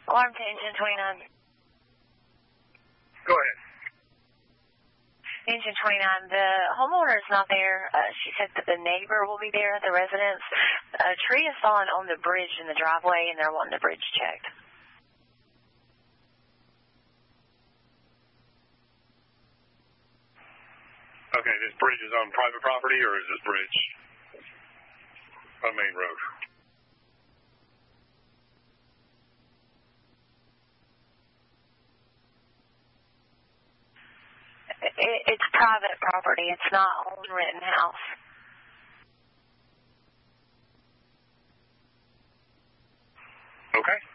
Alarm to engine 29. Go ahead. Engine 29, the homeowner is not there. She said that the neighbor will be there at the residence. A tree has fallen on the bridge in the driveway, and they're wanting the bridge checked. Okay, this bridge is on private property, or is this bridge on main road? It's private property. It's not on Rittenhouse. Okay.